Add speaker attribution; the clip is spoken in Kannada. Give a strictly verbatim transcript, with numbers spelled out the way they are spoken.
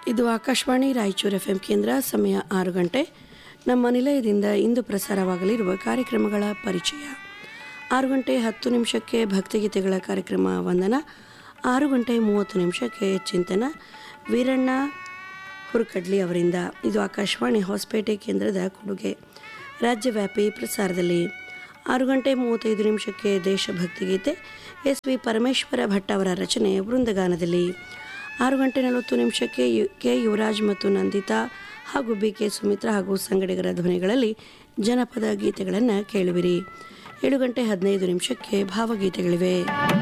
Speaker 1: ಇದು ಆಕಾಶವಾಣಿ ರಾಯಚೂರು ಎಫ್ ಎಂ ಕೇಂದ್ರ. ಸಮಯ ಆರು ಗಂಟೆ. ನಮ್ಮ ನಿಲಯದಿಂದ ಇಂದು ಪ್ರಸಾರವಾಗಲಿರುವ ಕಾರ್ಯಕ್ರಮಗಳ ಪರಿಚಯ. ಆರು ಗಂಟೆ ಹತ್ತು ನಿಮಿಷಕ್ಕೆ ಭಕ್ತಿಗೀತೆಗಳ ಕಾರ್ಯಕ್ರಮ ವಂದನ. ಆರು ಗಂಟೆ ಮೂವತ್ತು ನಿಮಿಷಕ್ಕೆ ಚಿಂತನ ವೀರಣ್ಣ ಹುರ್ಕಡ್ಲಿ ಅವರಿಂದ. ಇದು ಆಕಾಶವಾಣಿ ಹೊಸಪೇಟೆ ಕೇಂದ್ರದ ಕೊಡುಗೆ. ರಾಜ್ಯವ್ಯಾಪಿ ಪ್ರಸಾರದಲ್ಲಿ ಆರು ಗಂಟೆ ಮೂವತ್ತೈದು ನಿಮಿಷಕ್ಕೆ ದೇಶಭಕ್ತಿ ಗೀತೆ ಎಸ್ ವಿ ಪರಮೇಶ್ವರ ಭಟ್ ಅವರ ರಚನೆ ವೃಂದಗಾನದಲ್ಲಿ. ಆರು ಗಂಟೆ ನಲವತ್ತು ನಿಮಿಷಕ್ಕೆ ಯು ಕೆ ಯುವರಾಜ್ ಮತ್ತು ನಂದಿತಾ ಹಾಗೂ ಬಿ ಕೆ ಸುಮಿತ್ರಾ ಹಾಗೂ ಸಂಗಡಿಗರ ಧ್ವನಿಗಳಲ್ಲಿ ಜನಪದ ಗೀತೆಗಳನ್ನು ಕೇಳುವಿರಿ. ಏಳು ಗಂಟೆ ಹದಿನೈದು ನಿಮಿಷಕ್ಕೆ ಭಾವಗೀತೆಗಳಿವೆ.